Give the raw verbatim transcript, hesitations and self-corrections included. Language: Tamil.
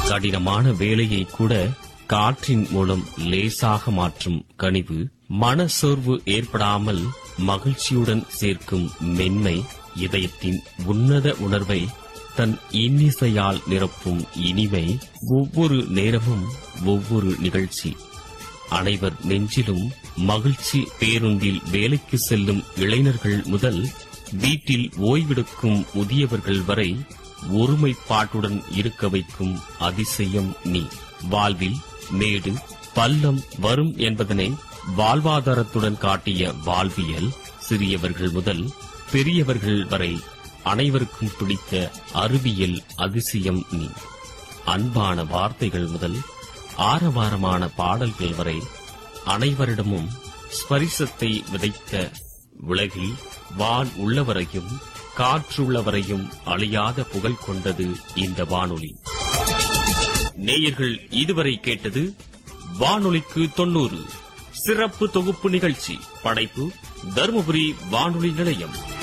கடினமான வேலையை கூட காற்றின் மூலம் லேசாக மாற்றும் கனிவு, மனசோர்வு ஏற்படாமல் மகிழ்ச்சியுடன் சேர்க்கும் மென்மை, இதயத்தின் உன்னத உணர்வை தன் இன்னிசையால் நிரப்பும் இனிமை, ஒவ்வொரு நேரமும் ஒவ்வொரு நிகழ்ச்சி, அனைவர் நெஞ்சிலும் மகிழ்ச்சி. பேருந்தில் வேலைக்கு செல்லும் இளைஞர்கள் முதல் வீட்டில் ஓய்வெடுக்கும் முதியவர்கள் வரை ஒருமைப்பாட்டுடன் இருக்க வைக்கும் அதிசயம் நீ. வாழ்வில் மேடு பள்ளம் வரும் என்பதனை வாழ்வாதாரத்துடன் காட்டிய வாழ்வியல், சிறியவர்கள் முதல் பெரியவர்கள் வரை அனைவருக்கும் பிடித்த அறிவியல் அதிசயம் நீ. அன்பான வார்த்தைகள் முதல் ஆரவாரமான பாடல்கள் வரை அனைவரிடமும் ஸ்பரிசத்தை விதைத்த உலகில் வான் உள்ளவரையும் காற்றுள்ளவரையும் அழியாத புகழ் கொண்டது இந்த வானொலி. நேயர்கள் இதுவரை கேட்டது வானொலிக்கு தொன்னூறு சிறப்பு தொகுப்பு நிகழ்ச்சி. படைப்பு தருமபுரி வானொலி நிலையம்.